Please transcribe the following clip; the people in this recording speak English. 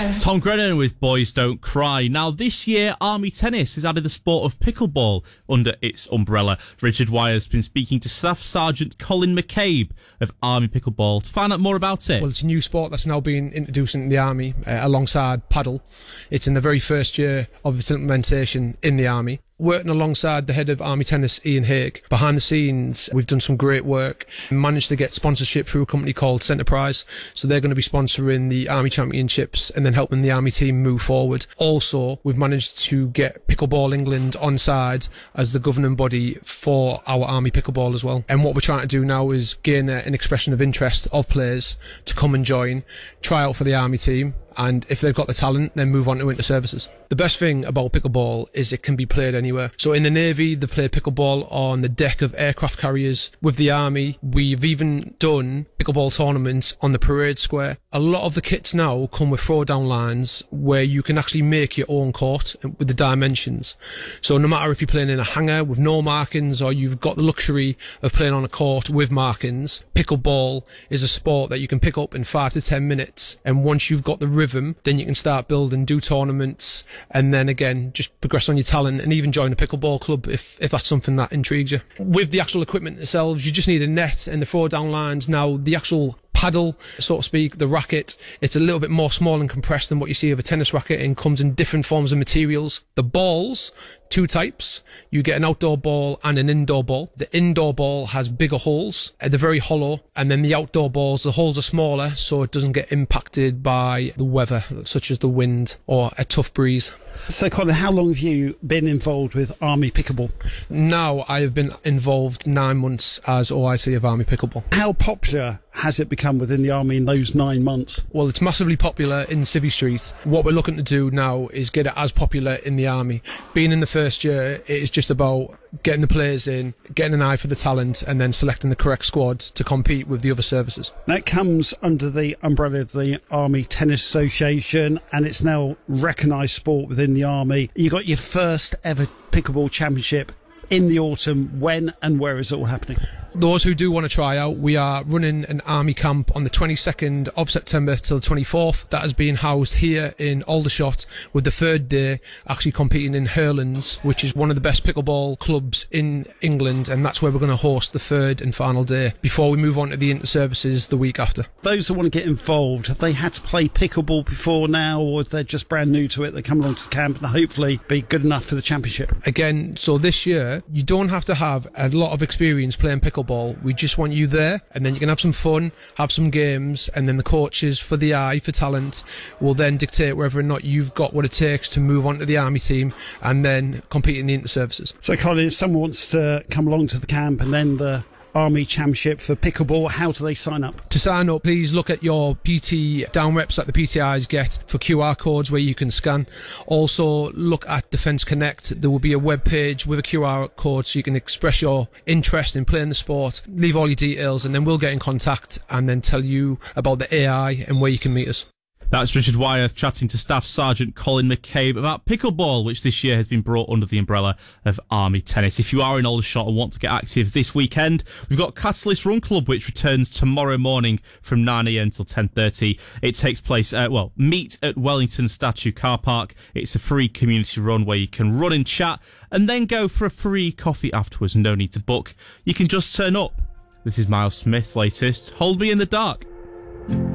Tom Grennan with Boys Don't Cry. Now, this year, Army Tennis has added the sport of pickleball under its umbrella. Richard Wyre's been speaking to Staff Sergeant Colin McCabe of Army Pickleball to find out more about it. Well, it's a new sport that's now being introduced into the Army alongside paddle. It's in the very first year of its implementation in the Army. Working alongside the head of Army Tennis, Ian Haig. Behind the scenes, we've done some great work. Managed to get sponsorship through a company called Centerprise. So they're going to be sponsoring the Army Championships and then helping the Army team move forward. Also, we've managed to get Pickleball England on side as the governing body for our Army Pickleball as well. And what we're trying to do now is gain an expression of interest of players to come and join, try out for the Army team. And if they've got the talent, then move on to winter services. The best thing about pickleball is it can be played anywhere. So in the Navy, they play pickleball on the deck of aircraft carriers. With the Army, we've even done pickleball tournaments on the parade square. A lot of the kits now come with throwdown lines where you can actually make your own court with the dimensions. So no matter if you're playing in a hangar with no markings or you've got the luxury of playing on a court with markings, pickleball is a sport that you can pick up in 5 to 10 minutes. And once you've got the rhythm, then you can start building, do tournaments, and then again just progress on your talent and even join a pickleball club if that's something that intrigues you. With the actual equipment itself, you just need a net and the throwdown lines. Now the actual paddle, so to speak, the racket, it's a little bit more small and compressed than what you see of a tennis racket and comes in different forms of materials. The balls, 2 types. You get an outdoor ball and an indoor ball. The indoor ball has bigger holes, they're very hollow, and then the outdoor balls, the holes are smaller so it doesn't get impacted by the weather, such as the wind or a tough breeze. So Colin, how long have you been involved with Army Pickleball? Now I have been involved 9 months as OIC of Army Pickleball. How popular has it become within the Army in those 9 months? Well, it's massively popular in Civvy Street. What we're looking to do now is get it as popular in the Army. Being in the first year, it is just about getting the players in, getting an eye for the talent, and then selecting the correct squad to compete with the other services. That comes under the umbrella of the Army Tennis Association, and it's now recognised sport within the Army. You got your first ever pickleball championship in the autumn. When and where is it all happening? Those who do want to try out, we are running an Army camp on the 22nd of September till the 24th. That is being housed here in Aldershot, with the third day actually competing in Hurlands, which is one of the best pickleball clubs in England, and that's where we're going to host the third and final day before we move on to the inter-services the week after. Those that want to get involved, have they had to play pickleball before now, or if they're just brand new to it, they come along to the camp and hopefully be good enough for the championship? Again, so this year, you don't have to have a lot of experience playing pickleball. We just want you there, and then you can have some fun, have some games, and then the coaches for the eye for talent will then dictate whether or not you've got what it takes to move on to the Army team and then compete in the inter-services. So Colin, if someone wants to come along to the camp and then the Army Championship for pickleball, how do they sign up? To sign up, please look at your PT down reps that the PTIs get for QR codes where you can scan. Also, look at Defence Connect. There will be a web page with a QR code so you can express your interest in playing the sport. Leave all your details and then we'll get in contact and then tell you about the AI and where you can meet us. That's Richard Wyre chatting to Staff Sergeant Colin McCabe about pickleball, which this year has been brought under the umbrella of Army Tennis. If you are in Aldershot and want to get active this weekend, we've got Catalyst Run Club, which returns tomorrow morning from 9 a.m. till 10:30. It takes place, meet at Wellington Statue Car Park. It's a free community run where you can run and chat and then go for a free coffee afterwards. No need to book. You can just turn up. This is Miles Smith's latest, Hold Me in the Dark.